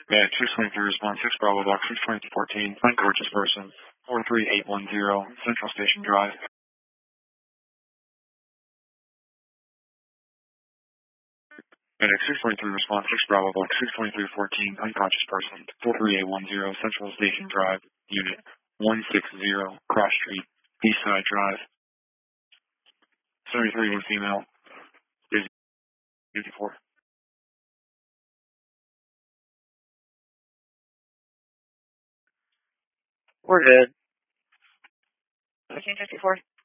Yeah, 623 response, 6 Bravo Box, 62214, unconscious person, 43810, Central Station Drive. Medic 623 response, 6 Bravo Box, 62314, unconscious person, 43810, Central Station Drive, Unit 160, Cross Street, Eastside Drive. 73, one female, is 54. We're good. 1954.